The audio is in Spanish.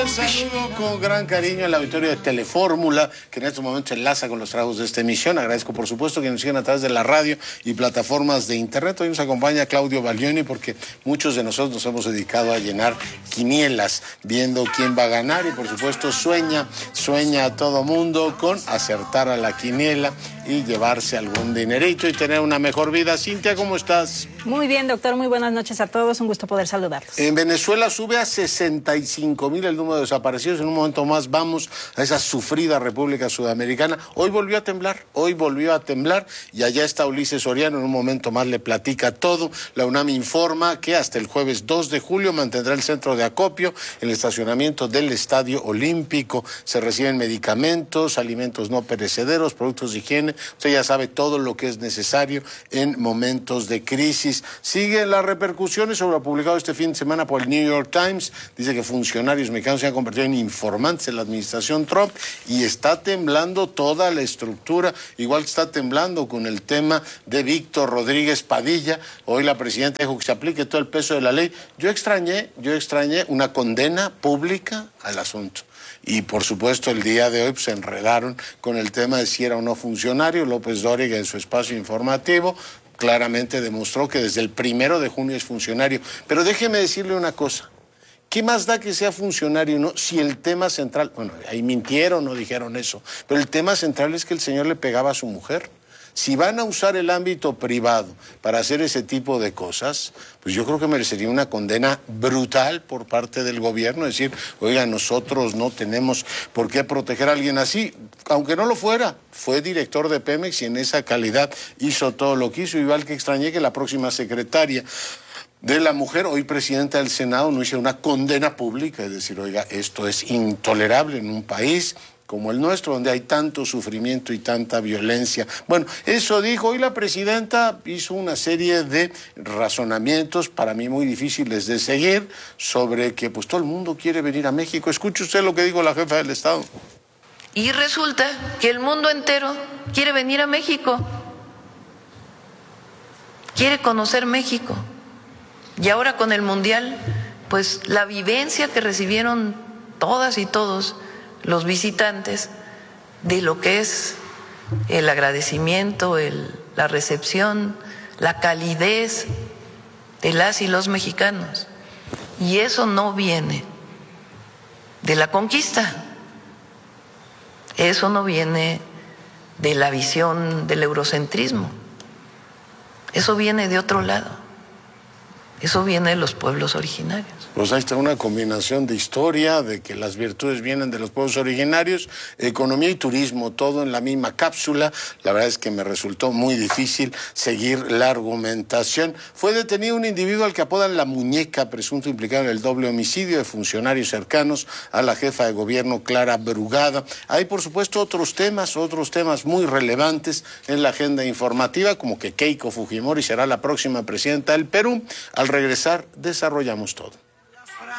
Saludo con gran cariño al auditorio de Telefórmula, que en este momento se enlaza con los trabajos de esta emisión. Agradezco, por supuesto, que nos sigan a través de la radio y plataformas de internet. Hoy nos acompaña Claudio Baglioni, porque muchos de nosotros nos hemos dedicado a llenar quinielas, viendo quién va a ganar, y por supuesto sueña a todo mundo con acertar a la quiniela y llevarse algún dinerito y tener una mejor vida. Cintia, ¿cómo estás? Muy bien, doctor. Muy buenas noches a todos. Un gusto poder saludarlos. En Venezuela sube a 65,000 el número de desaparecidos. En un momento más vamos a esa sufrida República Sudamericana. Hoy volvió a temblar y allá está Ulises Soriano. En un momento más le platica todo. La UNAM informa que hasta el jueves 2 de julio mantendrá el centro de acopio en el estacionamiento del Estadio Olímpico. Se reciben medicamentos, alimentos no perecederos, productos de higiene. Usted ya sabe todo lo que es necesario en momentos de crisis. Siguen las repercusiones sobre lo publicado este fin de semana por el New York Times. Dice que funcionarios mexicanos se han convertido en informantes en la administración Trump y está temblando toda la estructura, igual que está temblando con el tema de Víctor Rodríguez Padilla. Hoy la presidenta dijo que se aplique todo el peso de la ley. Yo extrañé una condena pública al asunto. Y por supuesto el día de hoy se enredaron con el tema de si era o no funcionario. López Dóriga, en su espacio informativo, claramente demostró que desde el 1 de junio es funcionario. Pero déjeme decirle una cosa. ¿Qué más da que sea funcionario o no? Si el tema central, bueno, ahí mintieron, no dijeron eso, pero el tema central es que el señor le pegaba a su mujer. Si van a usar el ámbito privado para hacer ese tipo de cosas, pues yo creo que merecería una condena brutal por parte del gobierno. Decir, oiga, nosotros no tenemos por qué proteger a alguien así, aunque no lo fuera. Fue director de Pemex y en esa calidad hizo todo lo que hizo. Igual que extrañé que la próxima secretaria de la mujer, hoy presidenta del Senado, no hiciera una condena pública, es decir, oiga, esto es intolerable en un país como el nuestro, donde hay tanto sufrimiento y tanta violencia. Bueno, eso dijo. Hoy la presidenta hizo una serie de razonamientos, para mí muy difíciles de seguir, sobre que pues todo el mundo quiere venir a México. Escuche usted lo que dijo la jefa del Estado. Y resulta que el mundo entero quiere venir a México, quiere conocer México. Y ahora con el Mundial, pues la vivencia que recibieron todas y todos los visitantes de lo que es el agradecimiento, la recepción, la calidez de las y los mexicanos. Y eso no viene de la conquista, eso no viene de la visión del eurocentrismo, eso viene de otro lado. Eso viene de los pueblos originarios. Pues ahí está una combinación de historia, de que las virtudes vienen de los pueblos originarios, economía y turismo, todo en la misma cápsula. La verdad es que me resultó muy difícil seguir la argumentación. Fue detenido un individuo al que apodan La Muñeca, presunto implicado en el doble homicidio de funcionarios cercanos a la jefa de gobierno, Clara Brugada. Hay, por supuesto, otros temas muy relevantes en la agenda informativa, como que Keiko Fujimori será la próxima presidenta del Perú. Al regresar, desarrollamos todo.